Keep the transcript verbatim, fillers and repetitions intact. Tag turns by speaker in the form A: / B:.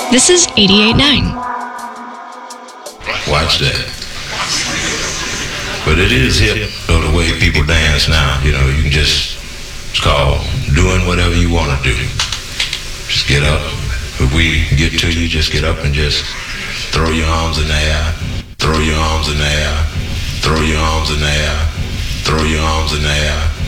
A: This is eighty-eight point nine.
B: Watch that. But it is hip, you know, the way people dance now. You know, you can just, it's called doing whatever you want to do. Just get up. If we get to you, just get up and just throw your arms in the air. Throw your arms in the air. Throw your arms in the air. Throw your arms in the air.